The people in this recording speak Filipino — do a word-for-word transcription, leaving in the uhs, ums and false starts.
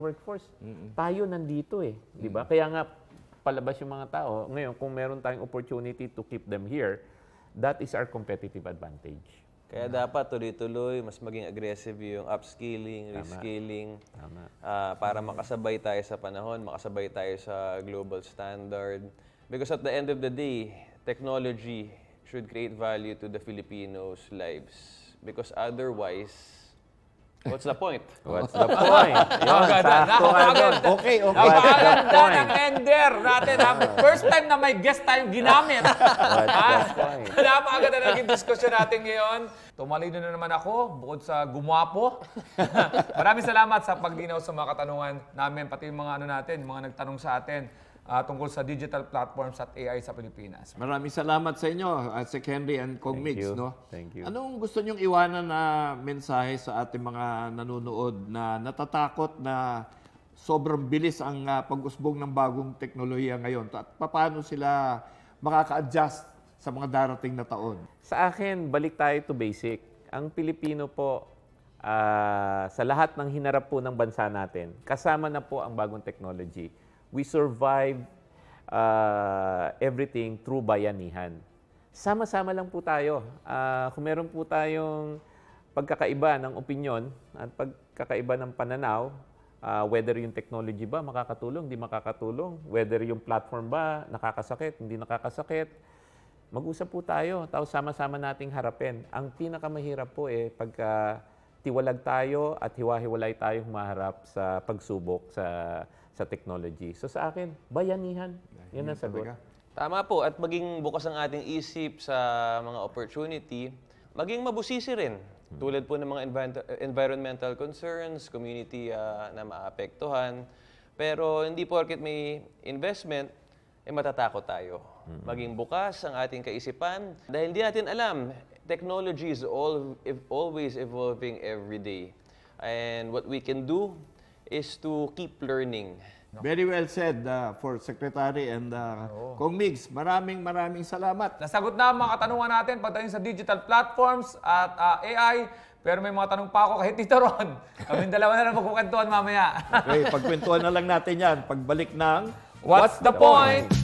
workforce. Mm-mm. Tayo nandito eh, di ba? Kaya nga palabas yung mga tao. Ngayon, kung meron tayong opportunity to keep them here, that is our competitive advantage. Kaya dapat tuloy-tuloy, mas maging aggressive yung upskilling, Tama. reskilling, Tama. ah, para makasabay tayo sa panahon, makasabay tayo sa global standard. Because at the end of the day, technology should create value to the Filipinos' lives. Because otherwise, what's the point? What's the point? Yun, Napakaganda. sakto nga doon. Napakaganda. Okay, okay. Napakaganda point? ng ender natin. ha? First time na may guest tayong ginamit. What's the point? Napakaganda na naging diskusyon natin ngayon. Tumalino na naman ako, bukod sa gumwapo. Maraming salamat sa paglinaw sa mga katanungan namin, pati yung mga ano natin, mga nagtanong sa atin ah, tungkol sa digital platforms at A I sa Pilipinas. Maraming salamat sa inyo, uh, Sec Henry and Kong Thank Migs. you. No? Thank you. Anong gusto nyong iwanan na mensahe sa ating mga nanonood na natatakot na sobrang bilis ang uh, pag-usbong ng bagong teknolohiya ngayon? At paano sila makaka-adjust sa mga darating na taon? Sa akin, balik tayo to basic. Ang Pilipino po, ah, sa lahat ng hinarap po ng bansa natin, kasama na po ang bagong technology. We survive ah, everything through bayanihan. Sama-sama lang po tayo. Ah, kung meron po tayong pagkakaiba ng opinyon at pagkakaiba ng pananaw, ah, whether yung technology ba makakatulong, di makakatulong, whether yung platform ba nakakasakit, hindi nakakasakit, mag-usap po tayo, tapos sama-sama nating harapin. Ang pinakamahirap po eh, pagka tiwalag tayo at hiwa-hiwalay tayo humaharap sa pagsubok sa sa technology. So sa akin, bayanihan. Yan ang sagot. Tama po, at maging bukas ang ating isip sa mga opportunity, maging mabusisi rin. Tulad po ng mga envi- environmental concerns, community ah, na maapektuhan. Pero hindi porket may investment, eh matatakot tayo. Maging bukas ang ating kaisipan. Dahil hindi natin alam, technology is all, ev- always evolving every day. And what we can do is to keep learning. Very well said uh, for Secretary and uh, Kong Migs. Maraming maraming salamat. Nasagot na ang mga katanungan natin pagdating sa digital platforms at ah, A I. Pero may mga tanong pa ako kay Tito Ron. Kaming dalawa na lang magkukwentuhan mamaya. Okay, pagkwentuhan na lang natin yan. Pagbalik ng What's the point?